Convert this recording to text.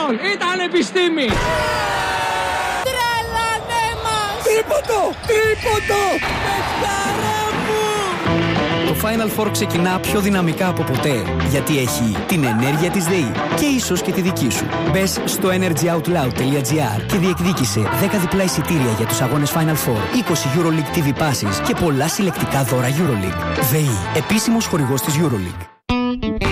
φάουλ. Ήταν επιστήμη. Τρελανέ μας. Τρίποντο. Παιχταρά μου. Το Final Four ξεκινά πιο δυναμικά από ποτέ, γιατί έχει την ενέργεια της ΔΕΗ και ίσως και τη δική σου. Μπες στο energyoutloud.gr και διεκδίκησε 10 διπλά εισιτήρια για τους αγώνες Final Four, 20 EuroLeague TV Passes και πολλά συλλεκτικά δώρα EuroLeague. ΔΕΗ, επίσημος χορηγός της EuroLeague.